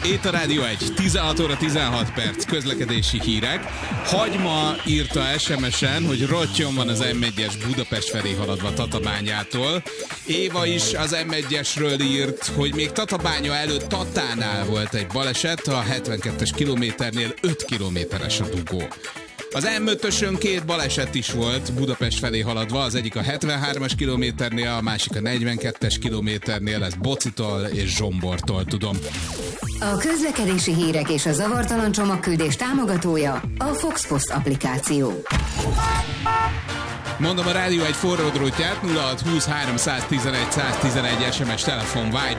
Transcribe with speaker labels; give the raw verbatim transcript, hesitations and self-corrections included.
Speaker 1: Itt a Rádió egy, tizenhat óra tizenhat perc, közlekedési hírek. Hagyma írta es em es-en, hogy rottyon van az em egyes Budapest felé haladva Tatabányától. Éva is az em egyesről írt, hogy még Tatabánya előtt Tatánál volt egy baleset, a hetvenkettes kilométernél öt kilométeres a dugó. Az em ötösön két baleset is volt Budapest felé haladva, az egyik a hetvenhármas kilométernél, a másik a negyvenkettes kilométernél, ez Bocitól és Zsombortól tudom.
Speaker 2: A közlekedési hírek és a zavartalan csomagküldés támogatója a Fox Post applikáció.
Speaker 1: Mondom a Rádió egy forró drótját, nulla hat húsz háromszáztizenegy száztizenegy es em es telefon Viber